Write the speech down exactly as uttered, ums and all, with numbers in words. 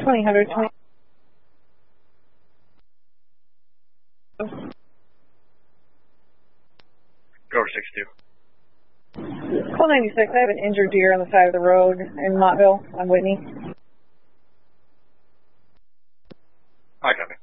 twenty hundred, twenty. Go over six two. Call ninety-six, I have an injured deer on the side of the road in Montville on Whitney. I copy.